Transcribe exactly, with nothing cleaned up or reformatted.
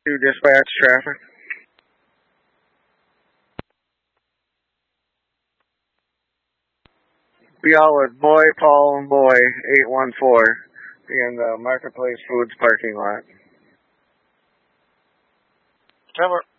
two dispatch traffic. Be out with Boy, Paul, and Boy, eight one four. Be in the Marketplace Foods parking lot. Trevor.